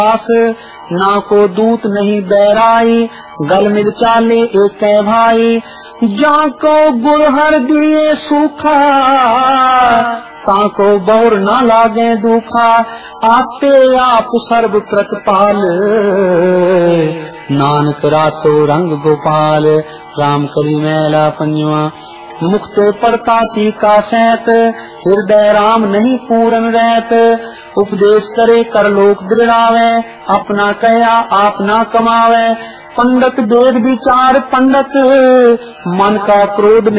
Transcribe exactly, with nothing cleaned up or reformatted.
पास, ना को दूत नहीं बैराई, गल मिल चाले एक भाई। जाको गुरहर दिए सूखा, ताको बौर न लागे दुखा, आपे आप सर्व प्रतिपाल, नानक रातो रंग गोपाल। राम करी मैला पंजवा, मुक्ते पड़ता टीका सैत, हृदय राम नहीं पूरन रहत। उपदेश करे कर लोक दृढ़ावे, अपना कया आप ना कमावे। पंडित वेद विचार पंडित, मन का क्रोध